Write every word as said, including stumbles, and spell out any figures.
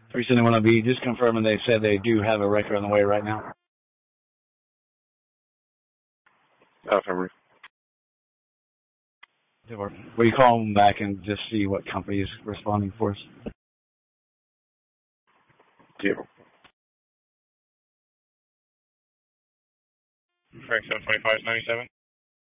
three seventy-one B, just confirming they said they do have a record on the way right now. Affirmative. We call them back and just see what company is responding for us. Yeah. Frank seven twenty-five ninety-seven.